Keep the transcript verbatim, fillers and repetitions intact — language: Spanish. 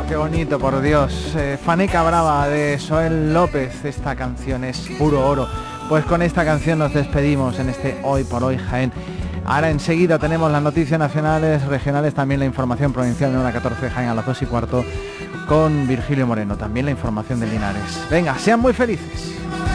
qué bonito, por Dios. Eh, Faneca Brava de Soel López, esta canción es puro oro. Pues con esta canción nos despedimos en este Hoy por Hoy Jaén. Ahora enseguida tenemos las noticias nacionales, regionales, también la información provincial en hora catorce, Jaén a las dos y cuarto, con Virgilio Moreno, también la información de Linares. Venga, sean muy felices.